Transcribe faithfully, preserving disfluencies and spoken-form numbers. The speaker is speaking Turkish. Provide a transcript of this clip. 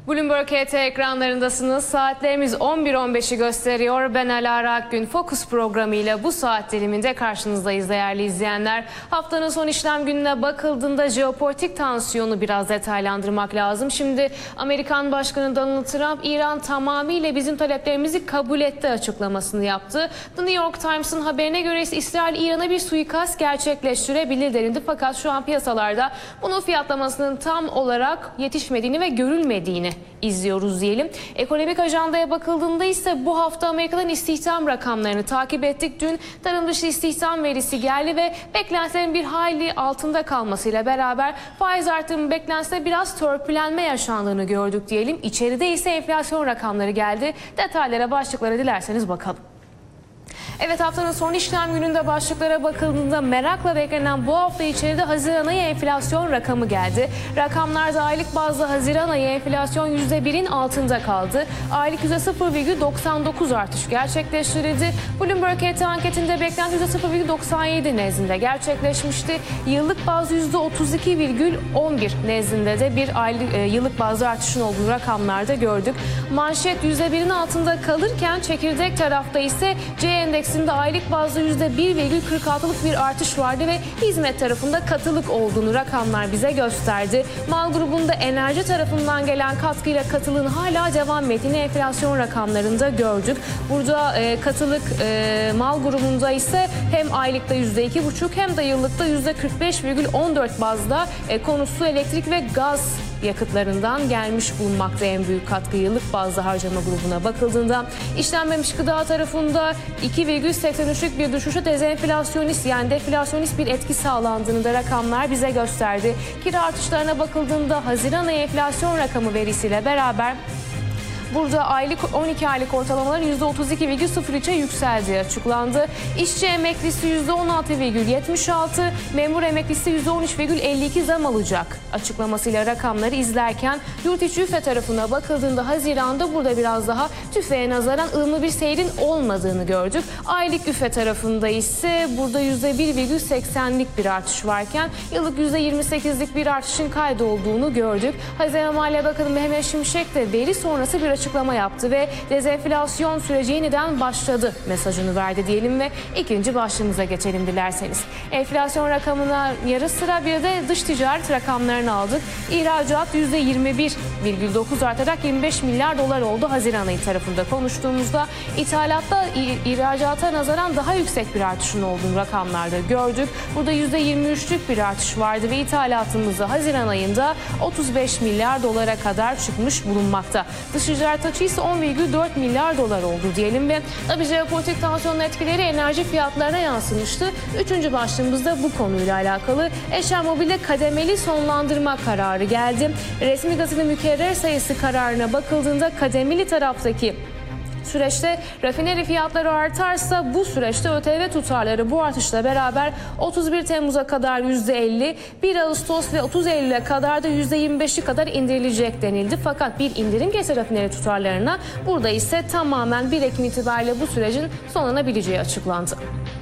Bloomberg H T ekranlarındasınız. Saatlerimiz on bir on beşi gösteriyor. Ben Alara Akgün. Fokus programıyla bu saat diliminde karşınızdayız değerli izleyenler. Haftanın son işlem gününe bakıldığında jeopolitik tansiyonu biraz detaylandırmak lazım. Şimdi Amerikan Başkanı Donald Trump, İran tamamıyla bizim taleplerimizi kabul etti açıklamasını yaptı. The New York Times'ın haberine göre İsrail İran'a bir suikast gerçekleştirebilir denildi. Fakat şu an piyasalarda bunun fiyatlamasının tam olarak yetişmediğini ve görülmediğini izliyoruz diyelim. Ekonomik ajandaya bakıldığında ise bu hafta Amerika'dan istihdam rakamlarını takip ettik. Dün tarım dışı istihdam verisi geldi ve beklentilerin bir hayli altında kalmasıyla beraber faiz artırımı beklentisinde biraz törpülenme yaşandığını gördük diyelim. İçeride ise enflasyon rakamları geldi. Detaylara, başlıklara dilerseniz bakalım. Evet, haftanın son işlem gününde başlıklara bakıldığında merakla beklenen bu hafta içeride Haziran ayı enflasyon rakamı geldi. Rakamlarda aylık bazda Haziran ayı enflasyon yüzde birin altında kaldı. Aylık yüzde sıfır virgül doksan dokuz artış gerçekleştirildi. Bloomberg H T anketinde beklenti yüzde sıfır virgül doksan yedi nezdinde gerçekleşmişti. Yıllık bazda yüzde otuz iki virgül on bir nezdinde de bir aylık, e, yıllık bazda artışın olduğu rakamlarda gördük. Manşet yüzde birin altında kalırken çekirdek tarafta ise C endeksinde aylık bazda yüzde bir virgül kırk altılık bir artış vardı ve hizmet tarafında katılık olduğunu rakamlar bize gösterdi. Mal grubunda enerji tarafından gelen katkıyla katılığın hala devam ettiğini enflasyon rakamlarında gördük. Burada e, katılık e, mal grubunda ise hem aylıkta yüzde iki buçuk hem de yıllıkta yüzde kırk beş virgül on dört bazda e, konusu elektrik ve gaz yakıtlarından gelmiş bulunmakta en büyük katkı yıllık bazda harcama grubuna bakıldığında. İşlenmemiş gıda tarafında iki virgül seksen üçlük bir düşüşe dezenflasyonist yani deflasyonist bir etki sağlandığını da rakamlar bize gösterdi. Kira artışlarına bakıldığında Haziran ayı enflasyon rakamı verisiyle beraber burada aylık on iki aylık ortalamalar yüzde otuz iki virgül sıfır üçe yükseldiği açıklandı. İşçi emeklisi yüzde on altı virgül yetmiş altı, memur emeklisi yüzde on üç virgül elli iki zam alacak açıklamasıyla rakamları izlerken yurt içi üfe tarafına bakıldığında Haziran'da burada biraz daha tüfeğe nazaran ılımlı bir seyrin olmadığını gördük. Aylık üfe tarafında ise burada yüzde bir virgül seksenlik bir artış varken yıllık yüzde yirmi sekizlik bir artışın kaydolduğunu gördük. Haziran Maliye Bakanı Mehmet Şimşek de veri sonrası bir açıklama yaptı ve dezenflasyon süreci yeniden başladı mesajını verdi diyelim ve ikinci başlığımıza geçelim dilerseniz. Enflasyon rakamına yarı sıra bir de dış ticaret rakamlarını aldık. İhracat yüzde yirmi bir virgül dokuz artarak yirmi beş milyar dolar oldu Haziran ayı tarafında konuştuğumuzda. İthalatta ihracata nazaran daha yüksek bir artışın olduğunu rakamlarda gördük. Burada yüzde yirmi üçlük bir artış vardı ve ithalatımızda Haziran ayında otuz beş milyar dolara kadar çıkmış bulunmakta. Dış ticaret açığı ise on virgül dört milyar dolar oldu diyelim ve tabii jeopolitik tansiyonun etkileri enerji fiyatlarına yansımıştı. Üçüncü başlığımızda bu konuyla alakalı EşyaMobil'de kademeli sonlandırma kararı geldi. Resmi gazete mükerrer sayısı kararına bakıldığında kademeli taraftaki süreçte rafineri fiyatları artarsa bu süreçte ÖTV tutarları bu artışla beraber otuz bir Temmuz'a kadar yüzde elli, bir Ağustos ve otuz Eylül'e kadar da yüzde yirmi beşi kadar indirilecek denildi. Fakat bir indirim gelse rafineri tutarlarına burada ise tamamen bir Ekim itibariyle bu sürecin sonlanabileceği açıklandı.